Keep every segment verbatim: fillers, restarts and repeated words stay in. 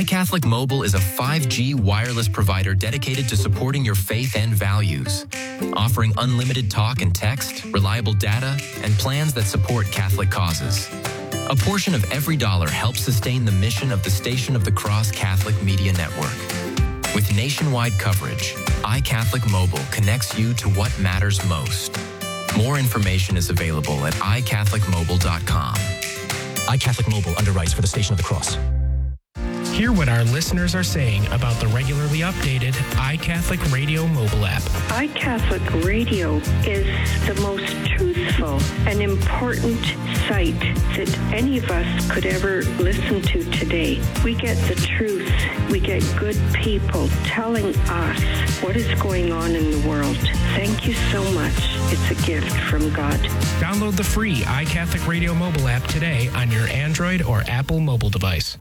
iCatholic Mobile is a five G wireless provider dedicated to supporting your faith and values, offering unlimited talk and text, reliable data, and plans that support Catholic causes. A portion of every dollar helps sustain the mission of the Station of the Cross Catholic Media Network. With nationwide coverage, iCatholic Mobile connects you to what matters most. More information is available at i catholic mobile dot com. iCatholic Mobile underwrites for the Station of the Cross. Hear what our listeners are saying about the regularly updated iCatholic Radio mobile app. iCatholic Radio is the most truthful and important site that any of us could ever listen to today. We get the truth. We get good people telling us what is going on in the world. Thank you so much. It's a gift from God. Download the free iCatholic Radio mobile app today on your Android or Apple mobile device.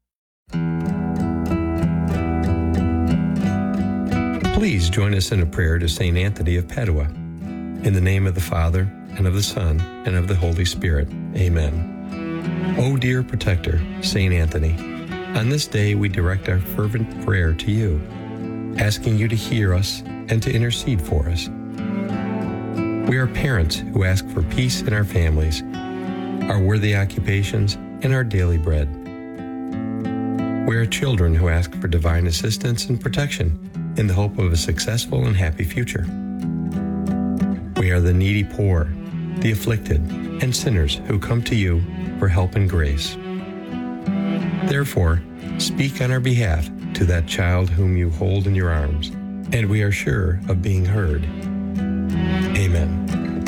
Please join us in a prayer to Saint Anthony of Padua. In the name of the Father, and of the Son, and of the Holy Spirit. Amen. O dear protector, Saint Anthony, on this day we direct our fervent prayer to you, asking you to hear us and to intercede for us. We are parents who ask for peace in our families, our worthy occupations, and our daily bread. We are children who ask for divine assistance and protection in the hope of a successful and happy future. We are the needy poor, the afflicted, and sinners who come to you for help and grace. Therefore, speak on our behalf to that child whom you hold in your arms, and we are sure of being heard. Amen.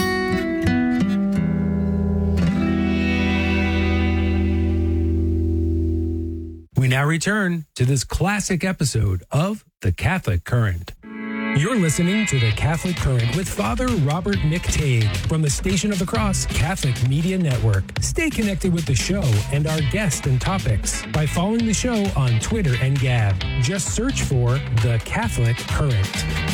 We now return to this classic episode of The Catholic Current. You're listening to The Catholic Current with Father Robert McTague from the Station of the Cross Catholic Media Network. Stay connected with the show and our guests and topics by following the show on Twitter and Gab. Just search for The Catholic Current.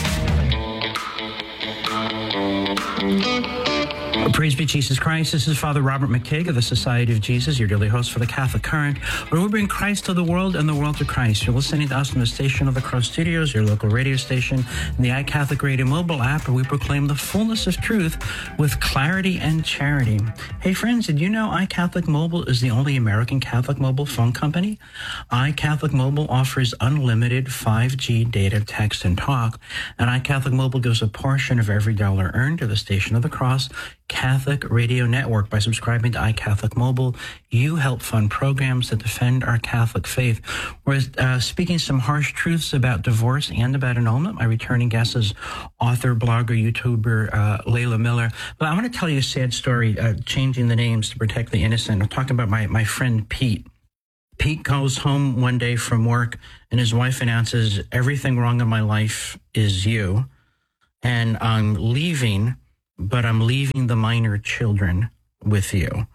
Praise be Jesus Christ. This is Father Robert McTague of the Society of Jesus, your daily host for the Catholic Current, where we bring Christ to the world and the world to Christ. You're listening to us from the Station of the Cross Studios, your local radio station, and the iCatholic Radio mobile app, where we proclaim the fullness of truth with clarity and charity. Hey friends, did you know iCatholic Mobile is the only American Catholic mobile phone company? iCatholic Mobile offers unlimited five G data, text, and talk, and iCatholic Mobile gives a portion of every dollar earned to the Station of the Cross Catholic Radio Network. By subscribing to iCatholic Mobile, you help fund programs that defend our Catholic faith. We're uh, speaking some harsh truths about divorce and about annulment. My returning guest is author, blogger, YouTuber uh, Layla Miller. But I want to tell you a sad story, uh, changing the names to protect the innocent. I'm talking about my, my friend Pete. Pete goes home one day from work, and his wife announces, "Everything wrong in my life is you, and I'm leaving, but I'm leaving the minor children with you."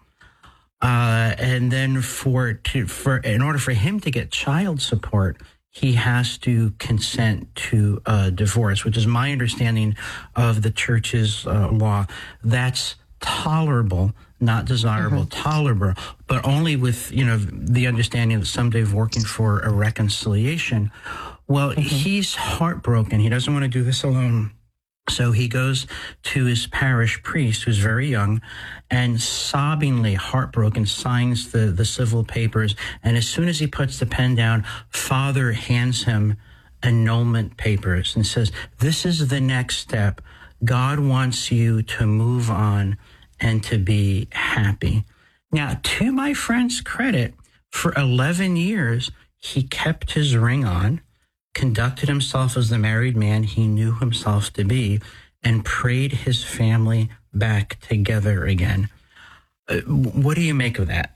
Uh, and then for to for in order for him to get child support, he has to consent to a divorce, which is my understanding of the church's uh, law. That's tolerable, not desirable, mm-hmm. tolerable, but only with, you know, the understanding that someday of working for a reconciliation. Well, mm-hmm. he's heartbroken. He doesn't want to do this alone. So he goes to his parish priest, who's very young, and sobbingly heartbroken signs the, the civil papers. And as soon as he puts the pen down, Father hands him annulment papers and says, "This is the next step. God wants you to move on and to be happy." Now, to my friend's credit, for eleven years, he kept his ring on, conducted himself as the married man he knew himself to be, and prayed his family back together again. Uh, what do you make of that?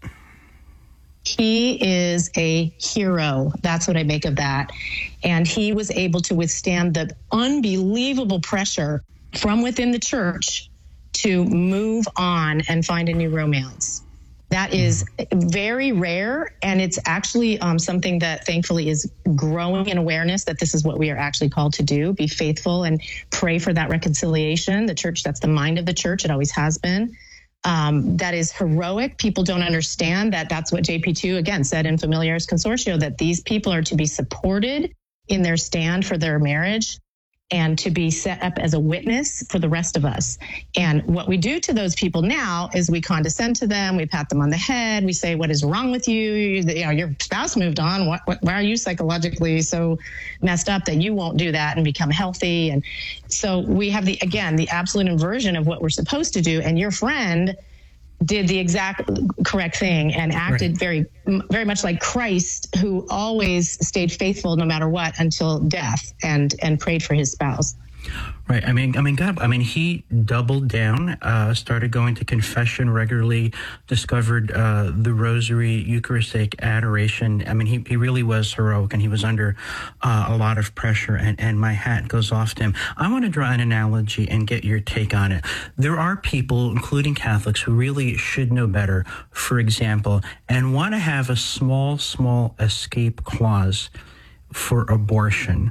He is a hero. That's what I make of that. And he was able to withstand the unbelievable pressure from within the church to move on and find a new romance. That is very rare, and it's actually um, something that thankfully is growing in awareness that this is what we are actually called to do, be faithful and pray for that reconciliation. The church, that's the mind of the church. It always has been. um, that is heroic. People don't understand that that's what J P two, again, said in Familiaris Consortio, that these people are to be supported in their stand for their marriage and to be set up as a witness for the rest of us. And what we do to those people now is we condescend to them, we pat them on the head, we say, what is wrong with you? You know, your spouse moved on. What, what, why are you psychologically so messed up that you won't do that and become healthy? And so we have the, again, the absolute inversion of what we're supposed to do. And your friend did the exact correct thing and acted right. very, very much like Christ, who always stayed faithful no matter what until death, and and prayed for his spouse. Right. I mean, I mean, God, I mean, he doubled down, uh, started going to confession regularly, discovered uh, the rosary, Eucharistic adoration. I mean, he, he really was heroic, and he was under uh, a lot of pressure, and, and my hat goes off to him. I want to draw an analogy and get your take on it. There are people, including Catholics, who really should know better, for example, and want to have a small, small escape clause for abortion,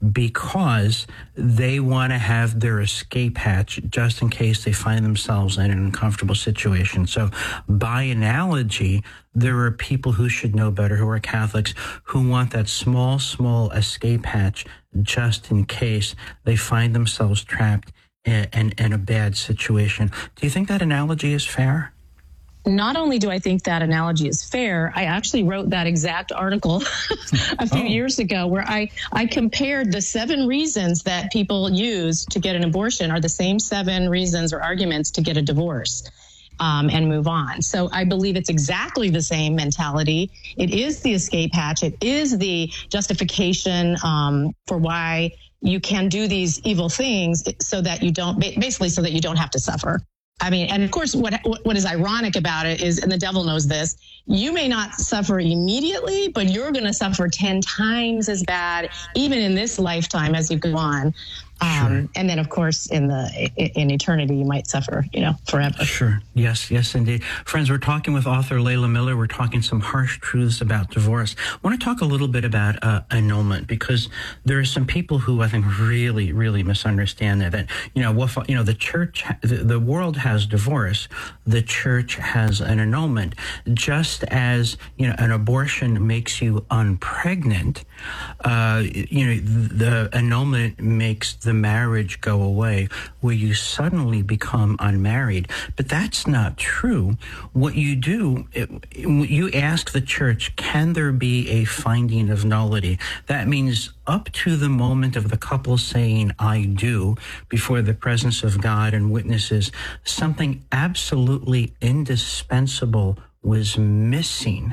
because they want to have their escape hatch just in case they find themselves in an uncomfortable situation. So by analogy, there are people who should know better, who are Catholics, who want that small, small escape hatch just in case they find themselves trapped in, in, in a bad situation. Do you think that analogy is fair? Not only do I think that analogy is fair, I actually wrote that exact article a few oh. years ago where I, I compared the seven reasons that people use to get an abortion are the same seven reasons or arguments to get a divorce um, and move on. So I believe it's exactly the same mentality. It is the escape hatch. It is the justification um, for why you can do these evil things so that you don't, basically so that you don't have to suffer. I mean, and of course, what what is ironic about it is, and the devil knows this, you may not suffer immediately, but you're going to suffer ten times as bad, even in this lifetime as you go on. Um, sure. And then, of course, in the in eternity, you might suffer, you know, forever. Sure. Yes, yes, indeed. Friends, we're talking with author Layla Miller. We're talking some harsh truths about divorce. I want to talk a little bit about uh, annulment, because there are some people who I think really, really misunderstand that. That you know, what, you know, the church, the, the world has divorce. The church has an annulment. Just as you know, an abortion makes you unpregnant, uh, you know, the annulment makes the the marriage go away, where you suddenly become unmarried. But that's not true. What you do, it, you ask the church, can there be a finding of nullity? That means up to the moment of the couple saying, I do, before the presence of God and witnesses, something absolutely indispensable was missing.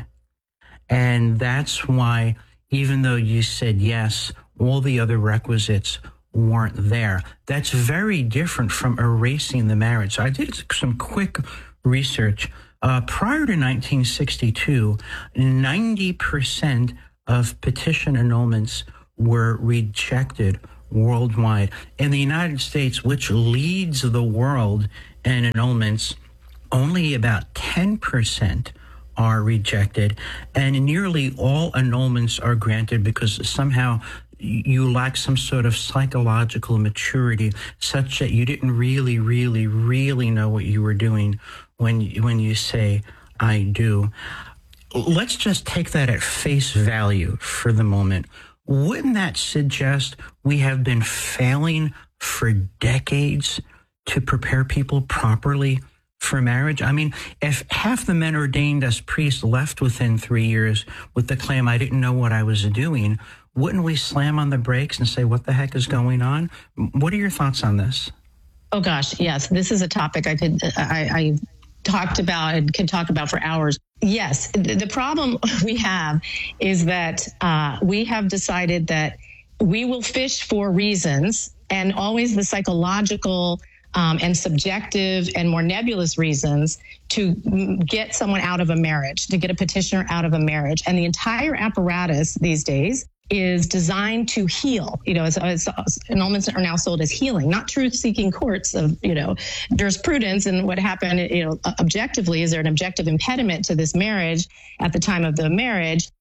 And that's why, even though you said yes, all the other requisites weren't there. That's very different from erasing the marriage. So I did some quick research. Uh, prior to nineteen sixty-two, ninety percent of petition annulments were rejected worldwide. In the United States, which leads the world in annulments, only about ten percent are rejected, and nearly all annulments are granted because somehow you lack some sort of psychological maturity such that you didn't really, really, really know what you were doing when you, when you say, I do. Let's just take that at face value for the moment. Wouldn't that suggest we have been failing for decades to prepare people properly for marriage? I mean, if half the men ordained as priests left within three years with the claim, I didn't know what I was doing, wouldn't we slam on the brakes and say, what the heck is going on? What are your thoughts on this? Oh, gosh, yes. This is a topic I could, I, I talked about and could talk about for hours. Yes. The problem we have is that uh, we have decided that we will fish for reasons, and always the psychological um, and subjective and more nebulous reasons to get someone out of a marriage, to get a petitioner out of a marriage. And the entire apparatus these days is designed to heal. You know, it's, it's, annulments are now sold as healing, not truth-seeking courts of, you know, jurisprudence and what happened, you know, objectively. Is there an objective impediment to this marriage at the time of the marriage?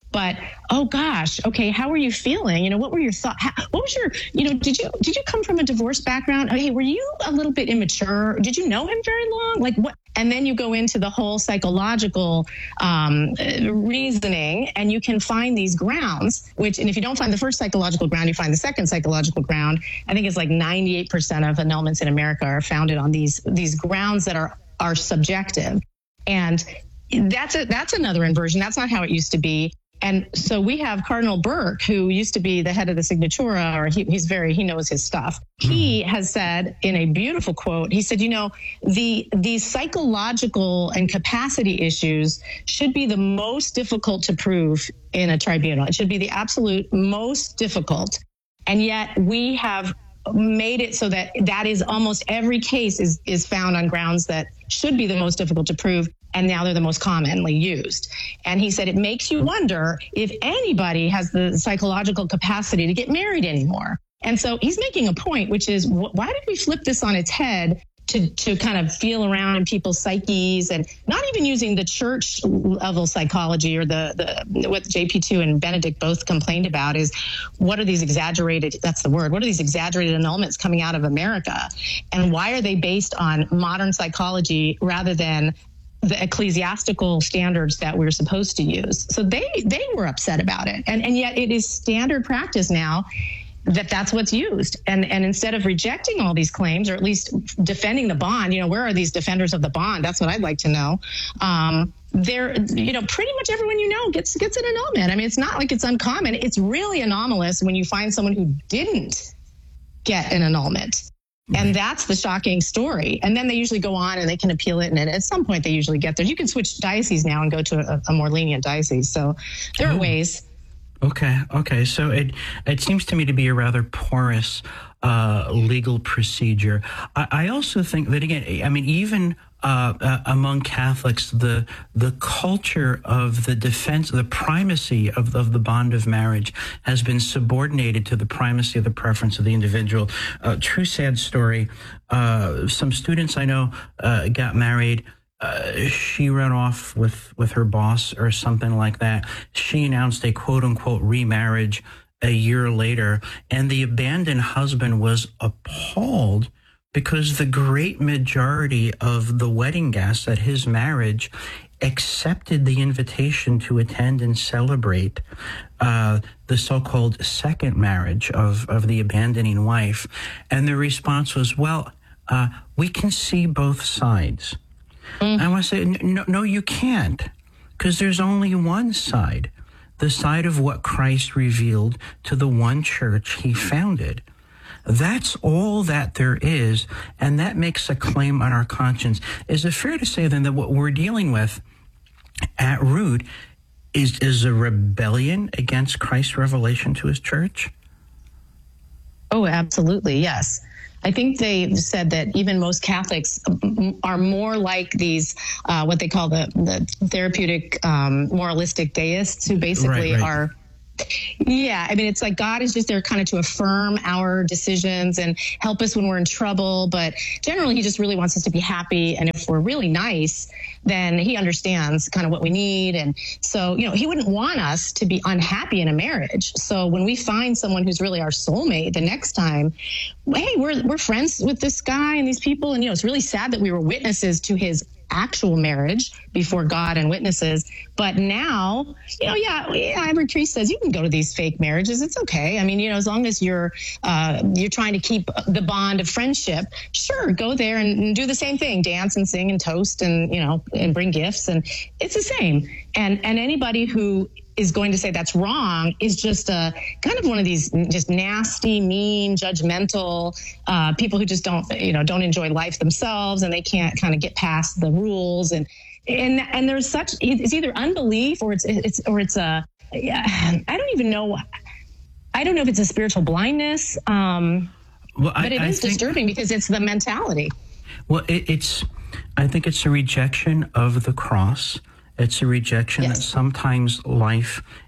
But, oh gosh, okay, how were you feeling? You know, what were your thoughts? What was your, you know, did you did you come from a divorce background? Okay, were you a little bit immature? Did you know him very long? Like what? And then you go into the whole psychological um, reasoning, and you can find these grounds, which, and if you don't find the first psychological ground, you find the second psychological ground. I think it's like ninety-eight percent of annulments in America are founded on these these grounds that are are subjective. And that's a, that's another inversion. That's not how it used to be. And so we have Cardinal Burke, who used to be the head of the Signatura, or he, he's very, he knows his stuff. He has said in a beautiful quote, he said, you know, the these psychological and capacity issues should be the most difficult to prove in a tribunal. It should be the absolute most difficult. And yet we have made it so that that is almost every case is, is found on grounds that should be the most difficult to prove. And now they're the most commonly used. And he said, it makes you wonder if anybody has the psychological capacity to get married anymore. And so he's making a point, which is, wh- why did we flip this on its head to, to kind of feel around in people's psyches, and not even using the church level psychology, or the, the what J P two and Benedict both complained about is, what are these exaggerated, that's the word, what are these exaggerated annulments coming out of America? And why are they based on modern psychology rather than the ecclesiastical standards that we're supposed to use? So they they were upset about it. And and yet it is standard practice now that that's what's used. And and instead of rejecting all these claims, or at least defending the bond, you know, where are these defenders of the bond? That's what I'd like to know. Um, they're, you know, pretty much everyone you know gets gets an annulment. I mean, it's not like it's uncommon. It's really anomalous when you find someone who didn't get an annulment. And that's the shocking story. And then they usually go on and they can appeal it. And at some point they usually get there. You can switch dioceses now and go to a, a more lenient diocese. So there are ways. Okay. Okay. So it, it seems to me to be a rather porous uh, legal procedure. I, I also think that, again, I mean, even uh, uh, among Catholics, the the culture of the defense, the primacy of, of the bond of marriage has been subordinated to the primacy of the preference of the individual. Uh, true sad story. Uh, some students I know uh, got married. Uh, she ran off with, with her boss or something like that. She announced a quote unquote remarriage a year later, and the abandoned husband was appalled because the great majority of the wedding guests at his marriage accepted the invitation to attend and celebrate uh, the so-called second marriage of, of the abandoning wife. And the response was, well, uh, we can see both sides. Mm. I want to say, no, no, you can't, because there's only one side, the side of what Christ revealed to the one church he founded. That's all that there is, and that makes a claim on our conscience. Is it fair to say, then, that what we're dealing with at root is, is a rebellion against Christ's revelation to his church? Oh, absolutely, yes. I think they said that even most Catholics are more like these, uh, what they call the, the therapeutic, um, moralistic deists, who basically right, right. are, yeah, I mean, it's like God is just there kind of to affirm our decisions and help us when we're in trouble. But generally, he just really wants us to be happy. And if we're really nice, then he understands kind of what we need. And so, you know, he wouldn't want us to be unhappy in a marriage. So when we find someone who's really our soulmate, the next time, hey, we're we're friends with this guy and these people. And, you know, it's really sad that we were witnesses to his actual marriage before God and witnesses. But now, you know, yeah, yeah, every priest says you can go to these fake marriages. It's okay. I mean, you know, as long as you're uh, you're trying to keep the bond of friendship, sure, go there and, and do the same thing, dance and sing and toast and, you know, and bring gifts. And it's the same. And and anybody who is going to say that's wrong is just a kind of one of these just nasty, mean, judgmental uh, people who just don't, you know, don't enjoy life themselves, and they can't kind of get past the rules. And and and there's such, it's either unbelief or it's it's or it's a, I don't even know. I don't know if it's a spiritual blindness, um, well, I, but it I is think, disturbing because it's the mentality. Well, it, it's, I think it's a rejection of the cross. It's a rejection yes. that sometimes life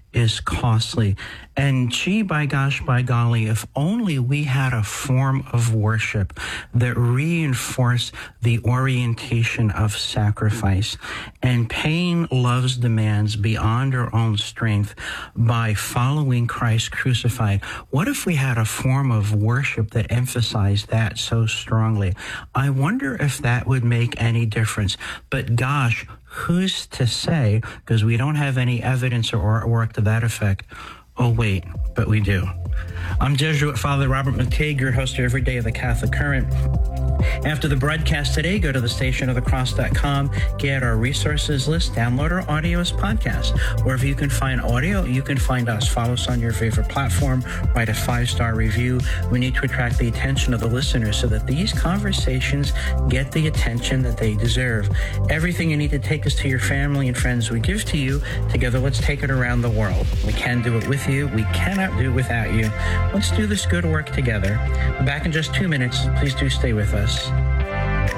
is costly. And gee, by gosh, by golly, if only we had a form of worship that reinforced the orientation of sacrifice and paying love's demands beyond our own strength by following Christ crucified. What if we had a form of worship that emphasized that so strongly? I wonder if that would make any difference. But gosh, who's to say, because we don't have any evidence or artwork to that effect. Oh, wait, but we do. I'm Jesuit Father Robert McTeigue, your host every day of the Catholic Current. After the broadcast today, go to the station of the cross dot com, get our resources list, download our audio as podcast. Wherever you can find audio, you can find us. Follow us on your favorite platform, write a five-star review. We need to attract the attention of the listeners so that these conversations get the attention that they deserve. Everything you need to take us to your family and friends we give to you. Together, let's take it around the world. We can do it with you. We cannot do it without you. Let's do this good work together. We're back in just two minutes. Please do stay with us.